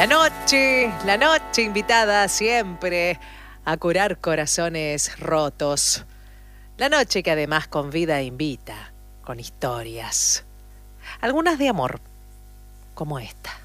La noche invitada siempre a curar corazones rotos. La noche que además convida e invita con historias. Algunas de amor, como esta.